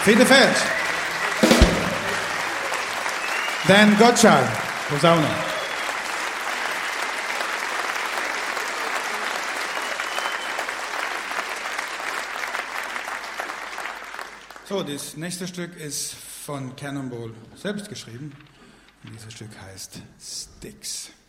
Fedefeld. Dan Gottschalk, Posaune. So, das nächste Stück ist von Cannonball selbst geschrieben. Und dieses Stück heißt Styx.